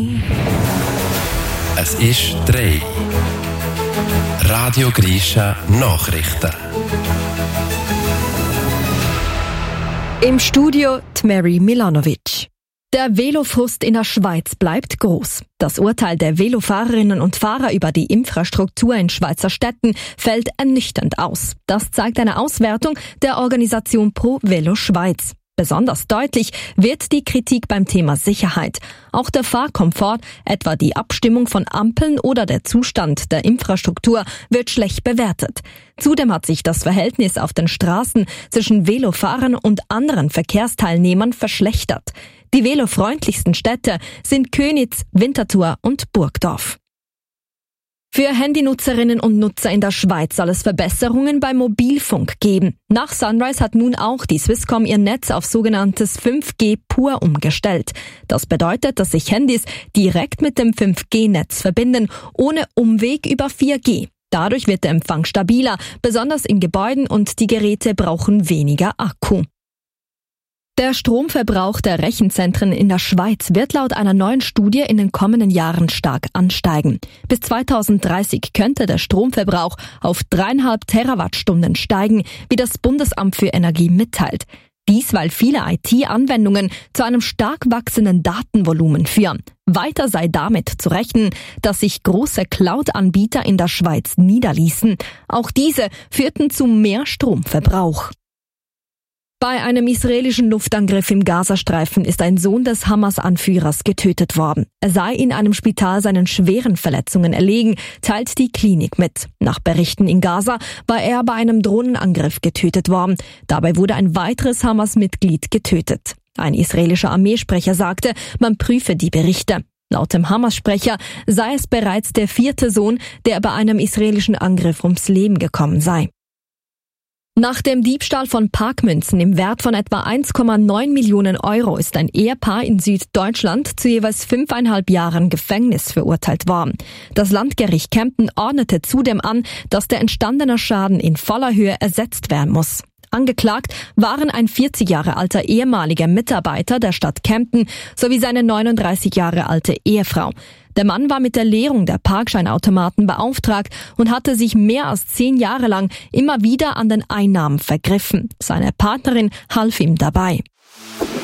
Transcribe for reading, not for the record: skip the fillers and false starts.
Es ist 3. Radio Grisha Nachrichten. Im Studio die Mary Milanovic. Der Velofrust in der Schweiz bleibt groß. Das Urteil der Velofahrerinnen und Fahrer über die Infrastruktur in Schweizer Städten fällt ernüchternd aus. Das zeigt eine Auswertung der Organisation Pro Velo Schweiz. Besonders deutlich wird die Kritik beim Thema Sicherheit. Auch der Fahrkomfort, etwa die Abstimmung von Ampeln oder der Zustand der Infrastruktur, wird schlecht bewertet. Zudem hat sich das Verhältnis auf den Straßen zwischen Velofahrern und anderen Verkehrsteilnehmern verschlechtert. Die velofreundlichsten Städte sind Köniz, Winterthur und Burgdorf. Für Handynutzerinnen und Nutzer in der Schweiz soll es Verbesserungen beim Mobilfunk geben. Nach Sunrise hat nun auch die Swisscom ihr Netz auf sogenanntes 5G pur umgestellt. Das bedeutet, dass sich Handys direkt mit dem 5G-Netz verbinden, ohne Umweg über 4G. Dadurch wird der Empfang stabiler, besonders in Gebäuden, und die Geräte brauchen weniger Akku. Der Stromverbrauch der Rechenzentren in der Schweiz wird laut einer neuen Studie in den kommenden Jahren stark ansteigen. Bis 2030 könnte der Stromverbrauch auf 3,5 Terawattstunden steigen, wie das Bundesamt für Energie mitteilt. Dies, weil viele IT-Anwendungen zu einem stark wachsenden Datenvolumen führen. Weiter sei damit zu rechnen, dass sich große Cloud-Anbieter in der Schweiz niederließen. Auch diese führten zu mehr Stromverbrauch. Bei einem israelischen Luftangriff im Gazastreifen ist ein Sohn des Hamas-Anführers getötet worden. Er sei in einem Spital seinen schweren Verletzungen erlegen, teilt die Klinik mit. Nach Berichten in Gaza war er bei einem Drohnenangriff getötet worden. Dabei wurde ein weiteres Hamas-Mitglied getötet. Ein israelischer Armeesprecher sagte, man prüfe die Berichte. Laut dem Hamas-Sprecher sei es bereits der 4. Sohn, der bei einem israelischen Angriff ums Leben gekommen sei. Nach dem Diebstahl von Parkmünzen im Wert von etwa 1,9 Millionen Euro ist ein Ehepaar in Süddeutschland zu jeweils 5,5 Jahren Gefängnis verurteilt worden. Das Landgericht Kempten ordnete zudem an, dass der entstandene Schaden in voller Höhe ersetzt werden muss. Angeklagt waren ein 40 Jahre alter ehemaliger Mitarbeiter der Stadt Kempten sowie seine 39 Jahre alte Ehefrau. Der Mann war mit der Leerung der Parkscheinautomaten beauftragt und hatte sich mehr als 10 Jahre lang immer wieder an den Einnahmen vergriffen. Seine Partnerin half ihm dabei.